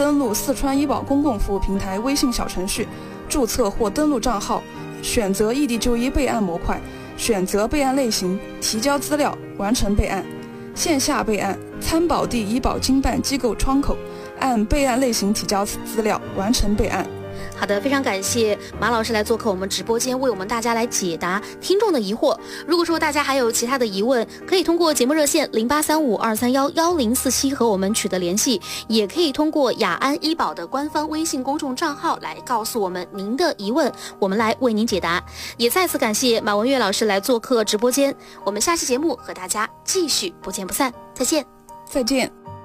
登录四川医保公共服务平台微信小程序，注册或登录账号，选择异地就医备案模块，选择备案类型，提交资料，完成备案。线下备案，参保地医保经办机构窗口，按备案类型提交资料，完成备案。 好的，非常感谢马老师来做客我们直播间，为我们大家来解答听众的疑惑。如果说大家还有其他的疑问，可以通过节目热线083523111047和我们取得联系，也可以通过雅安医保的官方微信公众账号来告诉我们您的疑问，我们来为您解答。也再次感谢马文月老师来做客直播间，我们下期节目和大家继续不见不散，再见。 再见。